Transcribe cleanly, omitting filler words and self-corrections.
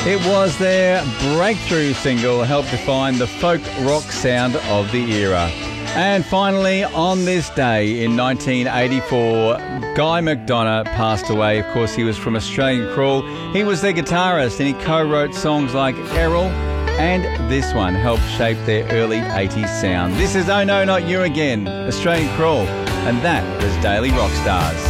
It was their breakthrough single, helped define the folk rock sound of the era. And finally, on this day in 1984, Guy McDonough passed away. Of course, he was from Australian Crawl. He was their guitarist and he co-wrote songs like Errol, and this one helped shape their early 80s sound. This is Oh No Not You Again, Australian Crawl, and that was Daily Rock Stars.